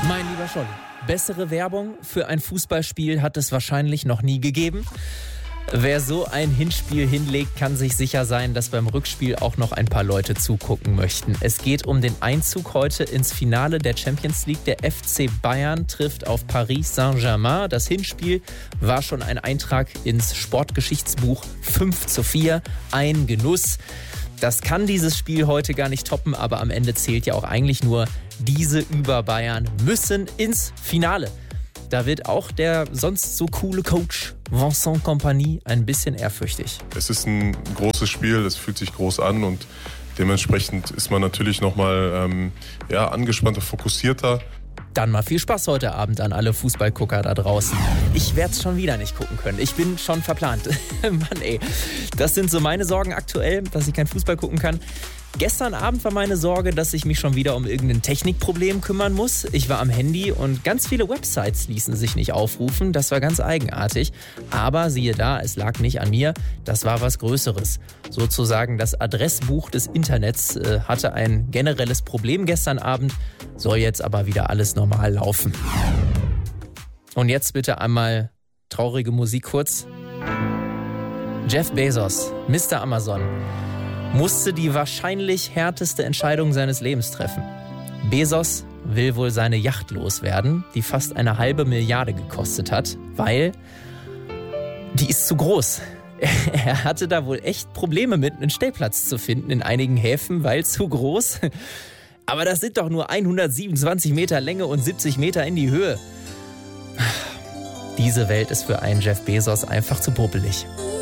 Mein lieber Scholli, bessere Werbung für ein Fußballspiel hat es wahrscheinlich noch nie gegeben. Wer so ein Hinspiel hinlegt, kann sich sicher sein, dass beim Rückspiel auch noch ein paar Leute zugucken möchten. Es geht um den Einzug heute ins Finale der Champions League. Der FC Bayern trifft auf Paris Saint-Germain. Das Hinspiel war schon ein Eintrag ins Sportgeschichtsbuch. 5:4, ein Genuss. Das kann dieses Spiel heute gar nicht toppen, aber am Ende zählt ja auch eigentlich nur, diese über Bayern müssen ins Finale. Da wird auch der sonst so coole Coach Vincent Kompany ein bisschen ehrfürchtig. Es ist ein großes Spiel, es fühlt sich groß an und dementsprechend ist man natürlich nochmal angespannter, fokussierter. Dann mal viel Spaß heute Abend an alle Fußballgucker da draußen. Ich werde es schon wieder nicht gucken können. Ich bin schon verplant. Mann ey, das sind so meine Sorgen aktuell, dass ich kein Fußball gucken kann. Gestern Abend war meine Sorge, dass ich mich schon wieder um irgendein Technikproblem kümmern muss. Ich war am Handy und ganz viele Websites ließen sich nicht aufrufen. Das war ganz eigenartig. Aber siehe da, es lag nicht an mir. Das war was Größeres. Sozusagen das Adressbuch des Internets hatte ein generelles Problem gestern Abend. Soll jetzt aber wieder alles normal laufen. Und jetzt bitte einmal traurige Musik kurz. Jeff Bezos, Mr. Amazon, musste die wahrscheinlich härteste Entscheidung seines Lebens treffen. Bezos will wohl seine Yacht loswerden, die fast 1,5 Milliarde gekostet hat, weil die ist zu groß. Er hatte da wohl echt Probleme mit, einen Stellplatz zu finden in einigen Häfen, weil zu groß. Aber das sind doch nur 127 Meter Länge und 70 Meter in die Höhe. Diese Welt ist für einen Jeff Bezos einfach zu bubbelig.